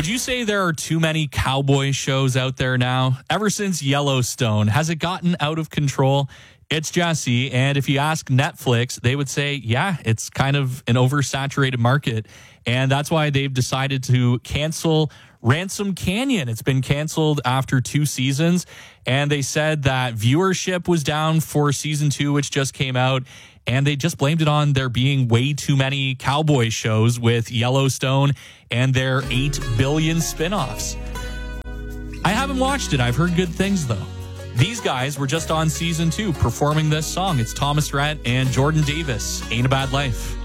Would you say there are too many cowboy shows out there now? Ever since Yellowstone, has it gotten out of control? It's Jesse, and if you ask Netflix, they would say, yeah, it's kind of an oversaturated market, and that's why they've decided to cancel Ransom Canyon. It's been canceled after 2 seasons, and they said that viewership was down for season 2, which just came out, and they just blamed it on there being way too many cowboy shows with Yellowstone and their 8 billion spinoffs. I haven't watched it. I've heard good things, though. These guys were just on season 2 performing this song. It's Thomas Rhett and Jordan Davis, Ain't a Bad Life.